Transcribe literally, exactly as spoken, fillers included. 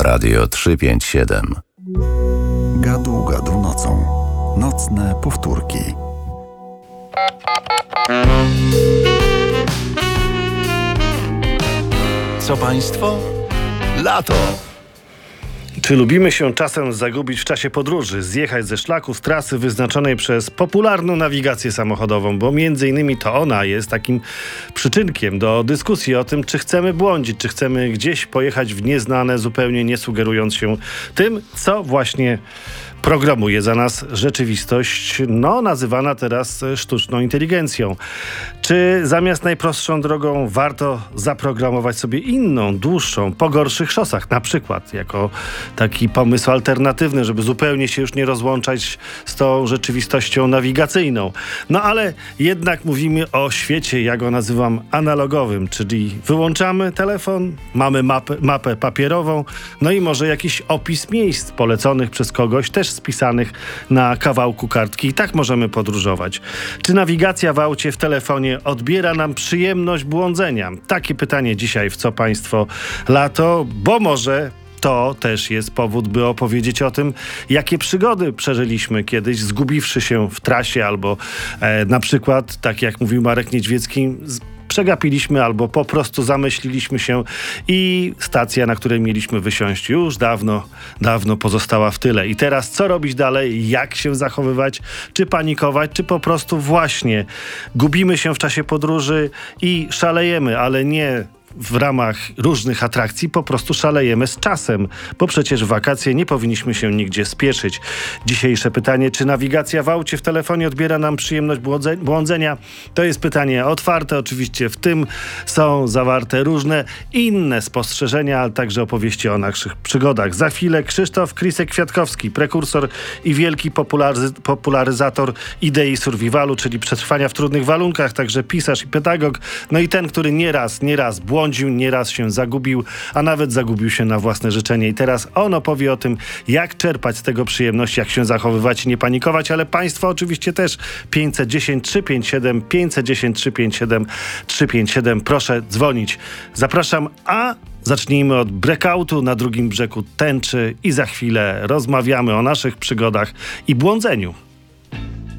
Radio trzysta pięćdziesiąt siedem. Gadu, gadu nocą. Nocne powtórki. Co państwo? Lato! Czy lubimy się czasem zagubić w czasie podróży, zjechać ze szlaku, z trasy wyznaczonej przez popularną nawigację samochodową, bo między innymi to ona jest takim przyczynkiem do dyskusji o tym, czy chcemy błądzić, czy chcemy gdzieś pojechać w nieznane, zupełnie nie sugerując się tym, co właśnie programuje za nas rzeczywistość, no nazywana teraz sztuczną inteligencją. Czy zamiast najprostszą drogą warto zaprogramować sobie inną, dłuższą, po gorszych szosach, na przykład jako taki pomysł alternatywny, żeby zupełnie się już nie rozłączać z tą rzeczywistością nawigacyjną. No ale jednak mówimy o świecie, ja go nazywam analogowym, czyli wyłączamy telefon, mamy mapę, mapę papierową, no i może jakiś opis miejsc poleconych przez kogoś, też spisanych na kawałku kartki i tak możemy podróżować. Czy nawigacja w aucie, w telefonie odbiera nam przyjemność błądzenia? Takie pytanie dzisiaj w Co Państwo Lato, bo może to też jest powód, by opowiedzieć o tym, jakie przygody przeżyliśmy kiedyś, zgubiwszy się w trasie albo e, na przykład, tak jak mówił Marek Niedźwiecki, z przegapiliśmy albo po prostu zamyśliliśmy się i stacja, na której mieliśmy wysiąść, już dawno, dawno pozostała w tyle. I teraz co robić dalej? Jak się zachowywać? Czy panikować? Czy po prostu właśnie gubimy się w czasie podróży i szalejemy, ale nie w ramach różnych atrakcji, po prostu szalejemy z czasem, bo przecież w wakacje nie powinniśmy się nigdzie spieszyć. Dzisiejsze pytanie, czy nawigacja w aucie, w telefonie odbiera nam przyjemność błądze- błądzenia? To jest pytanie otwarte, oczywiście w tym są zawarte różne inne spostrzeżenia, ale także opowieści o naszych przygodach. Za chwilę Krzysztof Krisek-Kwiatkowski, prekursor i wielki popularyz- popularyzator idei survivalu, czyli przetrwania w trudnych warunkach, także pisarz i pedagog, no i ten, który nieraz, nieraz błądził, nieraz się zagubił, a nawet zagubił się na własne życzenie. I teraz on opowie o tym, jak czerpać z tego przyjemność, jak się zachowywać i nie panikować, ale państwo oczywiście też. pięćset dziesięć trzysta pięćdziesiąt siedem, pięćset dziesięć trzysta pięćdziesiąt siedem, trzysta pięćdziesiąt siedem. Proszę dzwonić. Zapraszam, a zacznijmy od breakoutu na drugim brzegu tęczy i za chwilę rozmawiamy o naszych przygodach i błądzeniu.